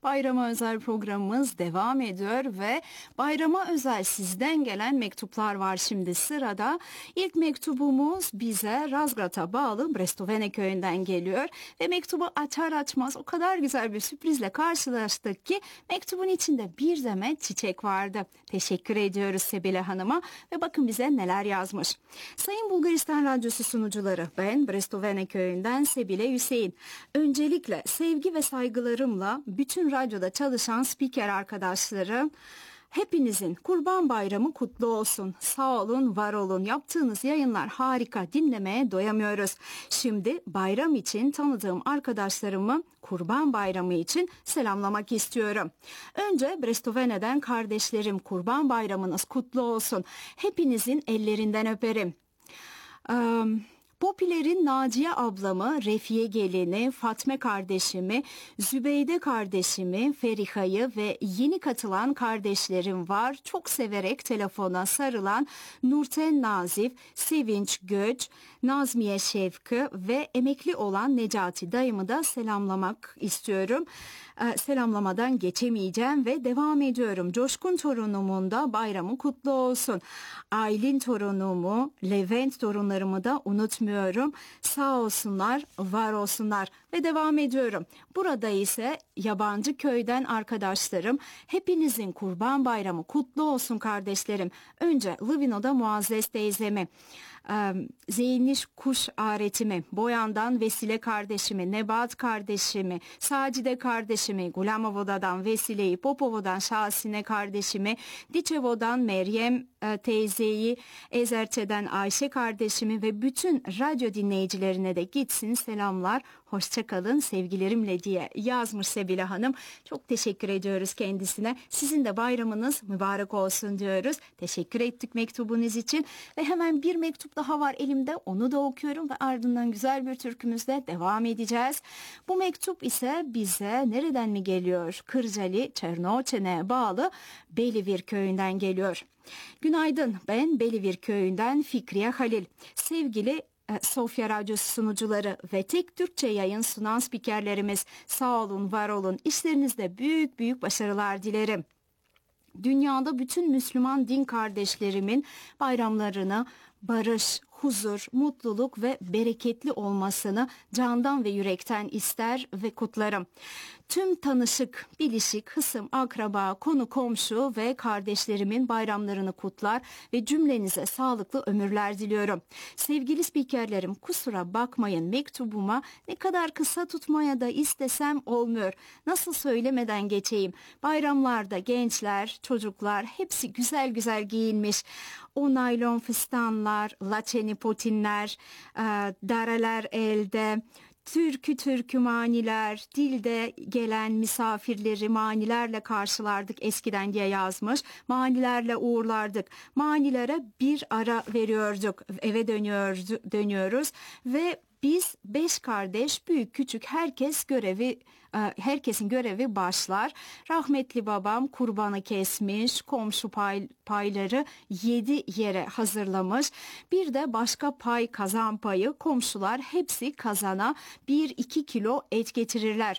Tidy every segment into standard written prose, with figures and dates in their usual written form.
Bayrama özel programımız devam ediyor ve bayrama özel sizden gelen mektuplar var şimdi sırada. İlk mektubumuz bize Razgrad'a bağlı Brestovene köyünden geliyor ve mektubu açar açmaz o kadar güzel bir sürprizle karşılaştık ki mektubun içinde bir demet çiçek vardı. Teşekkür ediyoruz Sebile Hanım'a ve bakın bize neler yazmış. Sayın Bulgaristan Radyosu sunucuları, ben Brestovene köyünden Sebile Hüseyin. Öncelikle sevgi ve saygılarımla bütün radyoda çalışan spiker arkadaşlarım, hepinizin Kurban Bayramı kutlu olsun. Sağ olun, var olun. Yaptığınız yayınlar harika. Dinlemeye doyamıyoruz. Şimdi bayram için tanıdığım arkadaşlarımı Kurban Bayramı için selamlamak istiyorum. Önce Brestovene'den kardeşlerim, Kurban Bayramınız kutlu olsun. Hepinizin ellerinden öperim. Popiler'in Naciye ablamı, Refiye gelini, Fatme kardeşimi, Zübeyde kardeşimi, Feriha'yı ve yeni katılan kardeşlerim var. Çok severek telefona sarılan Nurten Nazif, Sevinç Göç, Nazmiye Şevkı ve emekli olan Necati dayımı da selamlamak istiyorum. Selamlamadan geçemeyeceğim ve devam ediyorum. Coşkun torunumun da bayramı kutlu olsun. Aylin torunumu, Levent torunlarımı da unutmuyorum. Sağ olsunlar, var olsunlar ve devam ediyorum. Burada ise yabancı köyden arkadaşlarım, hepinizin Kurban Bayramı kutlu olsun kardeşlerim. Önce Livino'da Muazzez teyzemi, Zeyniş Kuş aretimi, Boyan'dan Vesile kardeşimi, Nebat kardeşimi, Sacide kardeşimi, Gulamova'dan Vesile'yi, Popova'dan Şahsine kardeşimi, Diçevo'dan Meryem teyzeyi, Ezerçe'den Ayşe kardeşimi ve bütün radyo dinleyicilerine de gitsin selamlar, hoşça kalın sevgilerimle diye yazmış Sebile Hanım. Çok teşekkür ediyoruz kendisine. Sizin de bayramınız mübarek olsun diyoruz. Teşekkür ettik mektubunuz için ve hemen bir mektup daha var elimde, onu da okuyorum ve ardından güzel bir türkümüzle devam edeceğiz. Bu mektup ise bize nereden mi geliyor? Kırcalı Çernoçe'ne bağlı Belivir köyünden geliyor. Günaydın, ben Belivir köyünden Fikriye Halil. Sevgili Sofya Radyosu sunucuları ve tek Türkçe yayın sunan spikerlerimiz, sağ olun, var olun. İşlerinizde büyük büyük başarılar dilerim. Dünyada bütün Müslüman din kardeşlerimin bayramlarını barış, huzur, mutluluk ve bereketli olmasını candan ve yürekten ister ve kutlarım. Tüm tanışık, bilişik, hısım, akraba, konu komşu ve kardeşlerimin bayramlarını kutlar ve cümlenize sağlıklı ömürler diliyorum. Sevgili spikerlerim, kusura bakmayın, mektubuma ne kadar kısa tutmaya da istesem olmuyor. Nasıl söylemeden geçeyim? Bayramlarda gençler, çocuklar hepsi güzel güzel giyinmiş. O naylon fıstanlar, laçeni potinler, dareler elde, türkü maniler, dilde gelen misafirleri manilerle karşılardık eskiden diye yazmış. Manilerle uğurlardık. Manilere bir ara veriyorduk. Eve dönüyoruz ve biz 5 kardeş, büyük küçük herkesin görevi başlar. Rahmetli babam kurbanı kesmiş, komşu payları 7 yere hazırlamış. Bir de başka pay, kazan payı, komşular hepsi kazana 1-2 kilo et getirirler.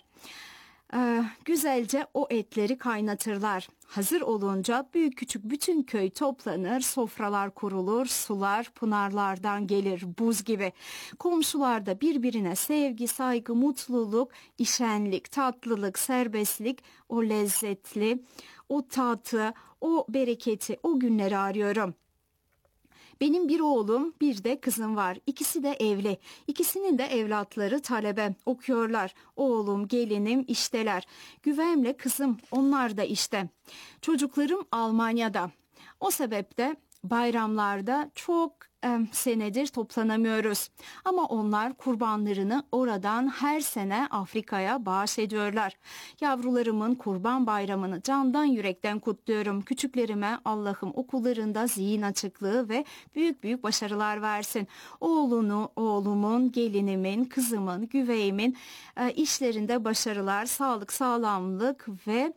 Güzelce o etleri kaynatırlar. Hazır olunca büyük küçük bütün köy toplanır, sofralar kurulur, sular pınarlardan gelir buz gibi. Komşular da birbirine sevgi, saygı, mutluluk, işenlik, tatlılık, serbestlik, o lezzetli, o tatı, o bereketi, o günleri arıyorum. Benim bir oğlum, bir de kızım var. İkisi de evli. İkisinin de evlatları talebe, okuyorlar. Oğlum, gelinim işteler. Güvemle kızım, onlar da işte. Çocuklarım Almanya'da. O sebeple bayramlarda çok senedir toplanamıyoruz. Ama onlar kurbanlarını oradan her sene Afrika'ya bağış ediyorlar. Yavrularımın Kurban Bayramını candan yürekten kutluyorum. Küçüklerime Allah'ım okullarında zihin açıklığı ve büyük büyük başarılar versin. Oğlumun, gelinimin, kızımın, güveyimin işlerinde başarılar, sağlık, sağlamlık ve